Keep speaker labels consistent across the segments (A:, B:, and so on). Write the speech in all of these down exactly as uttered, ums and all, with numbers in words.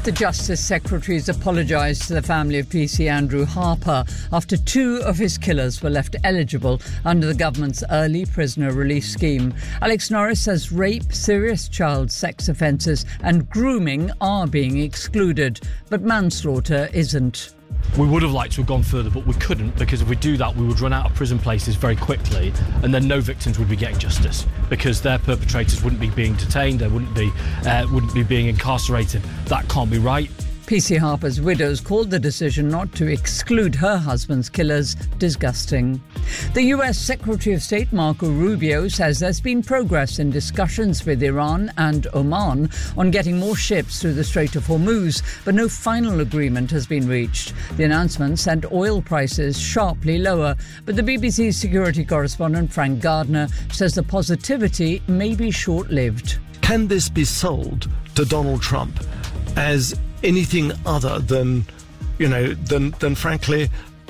A: The Justice Secretary has apologised to the family of P C Andrew Harper after two of his killers were left eligible under the government's early prisoner release scheme. Alex Norris says rape, serious child sex offences and grooming are being excluded, but manslaughter isn't.
B: We would have liked to have gone further, but we couldn't, because if we do that, we would run out of prison places very quickly, and then no victims would be getting justice, because their perpetrators wouldn't be being detained, they wouldn't be, uh, wouldn't be being incarcerated. That can't be right.
A: P C Harper's widows called the decision not to exclude her husband's killers disgusting. The U S Secretary of State Marco Rubio says there's been progress in discussions with Iran and Oman on getting more ships through the Strait of Hormuz, but no final agreement has been reached. The announcement sent oil prices sharply lower, but the B B C's security correspondent Frank Gardner says the positivity may be short-lived.
C: Can this be sold to Donald Trump as anything other than, you know, than, than frankly,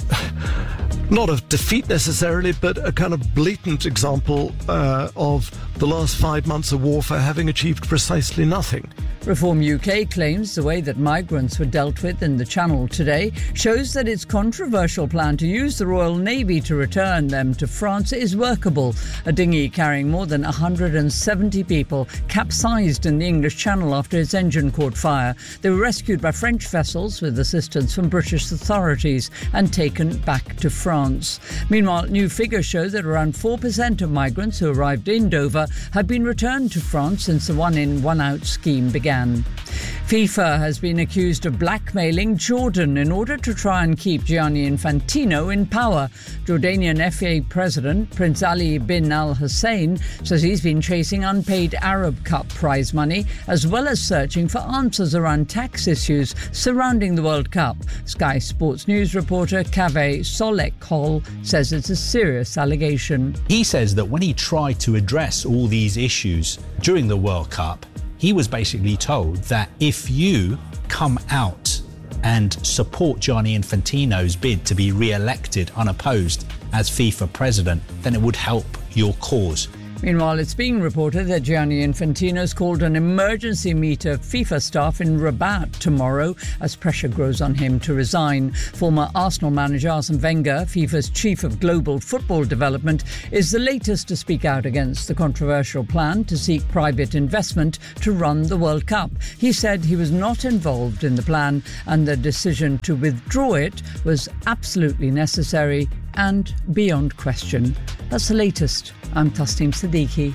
C: not a defeat necessarily, but a kind of blatant example uh, of the last five months of warfare having achieved precisely nothing?
A: Reform U K claims the way that migrants were dealt with in the Channel today shows that its controversial plan to use the Royal Navy to return them to France is workable. A dinghy carrying more than one hundred seventy people capsized in the English Channel after its engine caught fire. They were rescued by French vessels with assistance from British authorities and taken back to France. Meanwhile, new figures show that around four percent of migrants who arrived in Dover have been returned to France since the one-in, one-out scheme began. FIFA has been accused of blackmailing Jordan in order to try and keep Gianni Infantino in power. Jordanian F A President Prince Ali bin Al Hussein says he's been chasing unpaid Arab Cup prize money, as well as searching for answers around tax issues surrounding the World Cup. Sky Sports News reporter Kaveh Solek-Hol says it's a serious allegation.
D: He says that when he tried to address all these issues during the World Cup, he was basically told that if you come out and support Gianni Infantino's bid to be re-elected unopposed as FIFA president, then it would help your cause.
A: Meanwhile, it's being reported that Gianni Infantino's called an emergency meet of FIFA staff in Rabat tomorrow as pressure grows on him to resign. Former Arsenal manager Arsene Wenger, FIFA's chief of global football development, is the latest to speak out against the controversial plan to seek private investment to run the World Cup. He said he was not involved in the plan and the decision to withdraw it was absolutely necessary and beyond question. That's the latest. I'm Tasneem Siddiqui.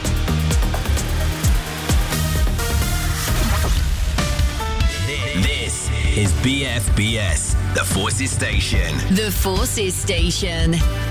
E: This is B F B S, the Forces Station.
F: The Forces Station.